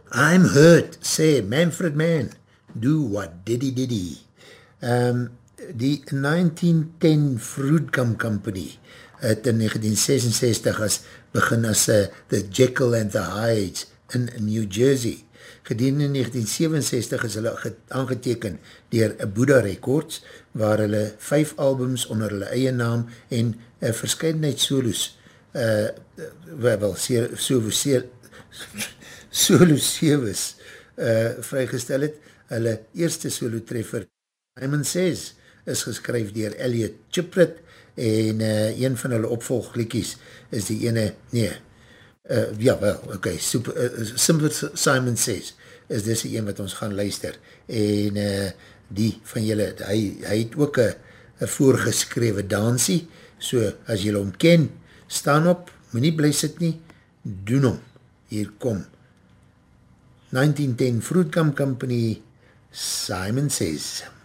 I'm hurt, sê Manfred Mann. Do what diddy diddy. Die 1910 Fruitgum Company het in 1966 begin as The Jekyll and the Hyde in New Jersey. Gedurende in 1967 is hulle aangeteken dier Buddha Records, waar hulle 5 albums onder hulle eie naam en verskeidenheid solos solo series vrygestel het. Hulle eerste solo treffer Simon Says is geskryf dier Elliot Chipret en een van hulle opvolglikies is die ene, Simple Simon Says is dis die een wat ons gaan luister en die van julle, hy het ook een voorgeskrewe dansie, so as julle hom ken, staan op, moet nie bly sit nie, doen hom, hier kom 1910 Fruitgum Company, Simon Says.